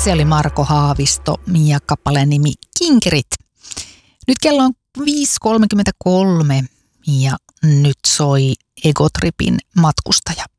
Se oli Marko Haavisto ja kappaleen nimi Kinkerit. Nyt kello on 5.33 ja nyt soi Egotripin Matkustaja.